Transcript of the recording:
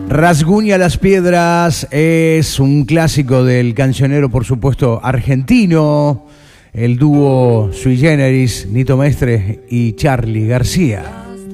Rasguña las piedras es un clásico del cancionero, por supuesto, argentino, el dúo sui generis, Nito Mestre y Charly García.